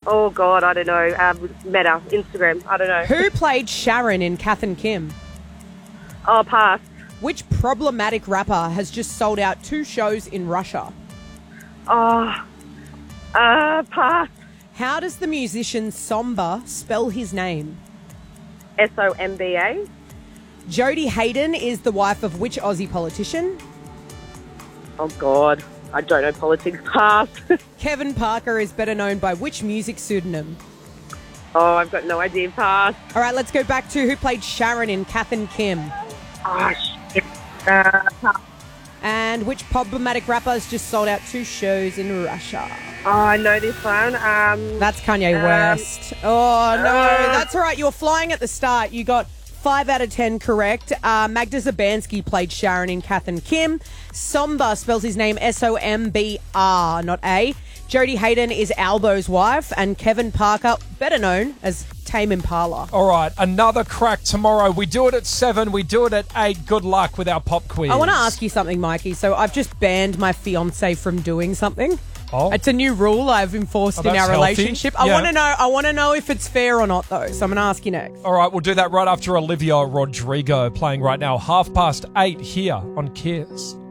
Oh, God, I don't know. Meta, Instagram, I don't know. Who played Sharon in Kath and Kim? Oh, pass. Which problematic rapper has just sold out 2 shows in Russia? Oh, pass. How does the musician Somba spell his name? SOMBA. Jodie Hayden is the wife of which Aussie politician? Oh, God, I don't know politics. Pass. Kevin Parker is better known by which music pseudonym? Oh, I've got no idea. Pass. All right, let's go back to who played Sharon in Kath and Kim. Oh, shit. Pass. And which problematic rapper has just sold out 2 shows in Russia? Oh, I know this one. That's Kanye West. Oh, no. That's all right. You were flying at the start. You got 5 out of 10 correct. Magda Zabansky played Sharon in Kath and Kim. Somba spells his name S-O-M-B-R, not A. Jodie Hayden is Albo's wife. And Kevin Parker, better known as Tame Impala. All right, another crack tomorrow. We do it at 7. We do it at 8. Good luck with our pop quiz. I want to ask you something, Mikey. So I've just banned my fiance from doing something. Oh. It's a new rule I've enforced in our that's relationship. healthy. I want to know if it's fair or not, though. So I'm going to ask you next. All right, we'll do that right after Olivia Rodrigo playing right now. 8:30 here on Kiss.